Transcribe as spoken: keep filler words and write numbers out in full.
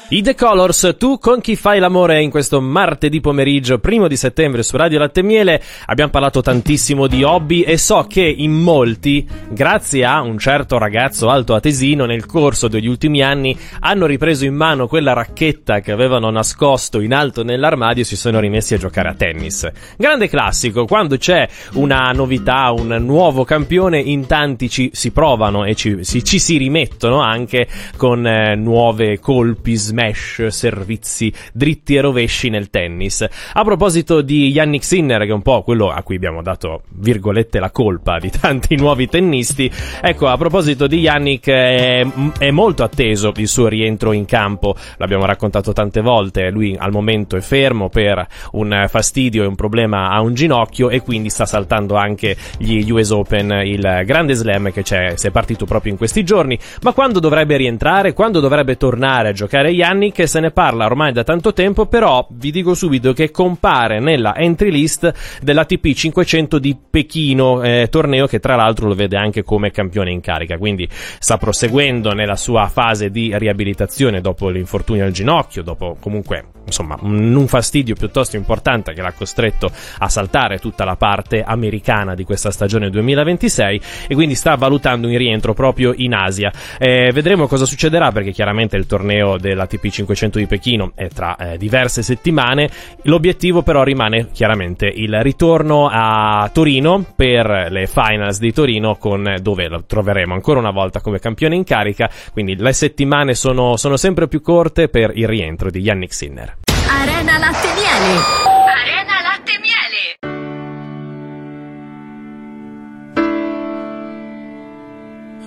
I The Colors, tu con chi fai l'amore in questo martedì pomeriggio, primo di settembre su Radio Latte e Miele. Abbiamo parlato tantissimo di hobby e so che in molti, grazie a un certo ragazzo altoatesino, nel corso degli ultimi anni hanno ripreso in mano quella racchetta che avevano nascosto in alto nell'armadio e si sono rimessi a giocare a tennis. Grande classico, quando c'è una novità, un nuovo campione, in tanti ci si provano e ci si, ci si rimettono anche con eh, nuove colpi, smash, servizi dritti e rovesci nel tennis. A proposito di Jannik Sinner, che è un po' quello a cui abbiamo dato virgolette la colpa di tanti nuovi tennisti, ecco, a proposito di Jannik, è, è molto atteso il suo rientro in campo, l'abbiamo raccontato tante volte. Lui al momento è fermo per un fastidio e un problema a un ginocchio e quindi sta saltando anche gli U S Open, il grande slam che c'è, si è partito proprio in questi giorni. Ma quando dovrebbe rientrare? Quando dovrebbe tornare a giocare Jannik? Che se ne parla ormai da tanto tempo, però vi dico subito che compare nella entry list dell'A T P cinquecento di Pechino, eh, torneo che tra l'altro lo vede anche come campione in carica, quindi sta proseguendo nella sua fase di riabilitazione dopo l'infortunio al ginocchio, dopo comunque insomma un fastidio piuttosto importante che l'ha costretto a saltare tutta la parte americana di questa stagione duemilaventisei, e quindi sta valutando un rientro proprio in Asia. Eh, vedremo cosa succederà, perché chiaramente il torneo dell'A T P cinquecento di Pechino è tra eh, diverse settimane. L'obiettivo però rimane chiaramente il ritorno a Torino per le finals di Torino, con dove lo troveremo ancora una volta come campione in carica, quindi le settimane sono, sono sempre più corte per il rientro di Jannik Sinner. Arena Latte e Miele.